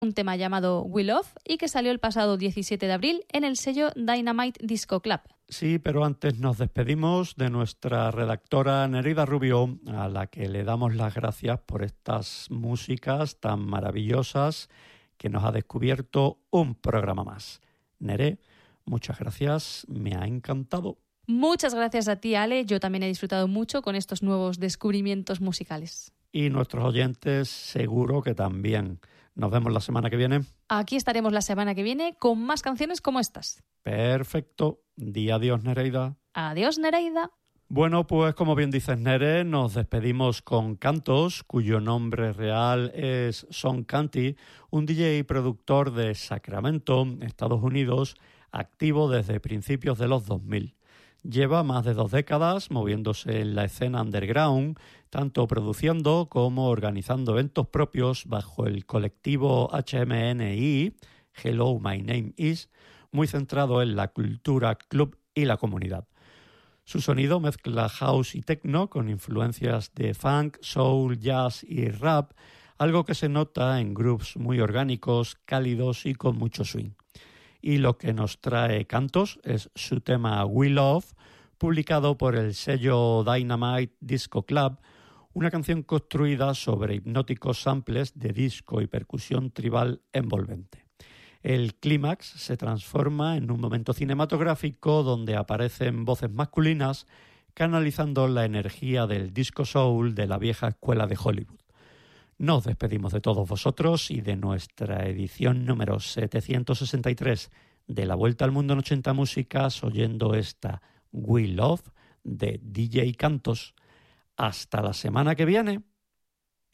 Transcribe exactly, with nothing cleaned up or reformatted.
un tema llamado We Love y que salió el pasado diecisiete de abril en el sello Dynamite Disco Club. Sí, pero antes nos despedimos de nuestra redactora Nereida Rubio, a la que le damos las gracias por estas músicas tan maravillosas que nos ha descubierto un programa más. Nere, muchas gracias, me ha encantado. Muchas gracias a ti, Ale. Yo también he disfrutado mucho con estos nuevos descubrimientos musicales. Y nuestros oyentes seguro que también. Nos vemos la semana que viene. Aquí estaremos la semana que viene con más canciones como estas. Perfecto. Di adiós, Nereida. Adiós, Nereida. Bueno, pues como bien dices, Nere, nos despedimos con Cantos, cuyo nombre real es Son Canty, un D J y productor de Sacramento, Estados Unidos, activo desde principios de los dos mil. Lleva más de dos décadas moviéndose en la escena underground, tanto produciendo como organizando eventos propios bajo el colectivo H M N I, Hello My Name Is, muy centrado en la cultura club y la comunidad. Su sonido mezcla house y techno con influencias de funk, soul, jazz y rap, algo que se nota en grooves muy orgánicos, cálidos y con mucho swing. Y lo que nos trae Cantos es su tema We Love, publicado por el sello Dynamite Disco Club, una canción construida sobre hipnóticos samples de disco y percusión tribal envolvente. El clímax se transforma en un momento cinematográfico donde aparecen voces masculinas canalizando la energía del disco soul de la vieja escuela de Hollywood. Nos despedimos de todos vosotros y de nuestra edición número setecientos sesenta y tres de La Vuelta al Mundo en ochenta Músicas, oyendo esta We Love de D J Cantos. Hasta la semana que viene.